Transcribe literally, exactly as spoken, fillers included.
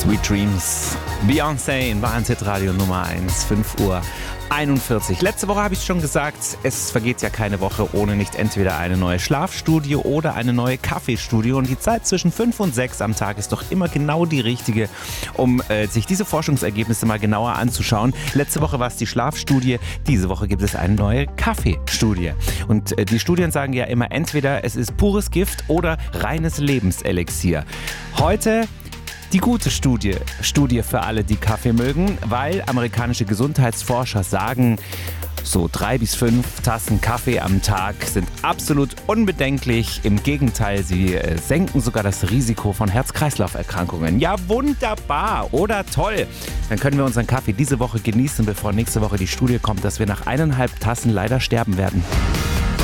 Sweet Dreams. Beyoncé in Wahnsitradio Nummer eins, fünf Uhr einundvierzig. Letzte Woche habe ich schon gesagt, es vergeht ja keine Woche ohne nicht entweder eine neue Schlafstudie oder eine neue Kaffeestudie. Und die Zeit zwischen fünf und sechs am Tag ist doch immer genau die richtige, um äh, sich diese Forschungsergebnisse mal genauer anzuschauen. Letzte Woche war es die Schlafstudie, diese Woche gibt es eine neue Kaffeestudie. Und äh, die Studien sagen ja immer, entweder es ist pures Gift oder reines Lebenselixier. Heute die gute Studie, Studie für alle, die Kaffee mögen, weil amerikanische Gesundheitsforscher sagen, so drei bis fünf Tassen Kaffee am Tag sind absolut unbedenklich. Im Gegenteil, sie äh, senken sogar das Risiko von Herz-Kreislauf-Erkrankungen. Ja, wunderbar oder toll. Dann können wir unseren Kaffee diese Woche genießen, bevor nächste Woche die Studie kommt, dass wir nach eineinhalb Tassen leider sterben werden.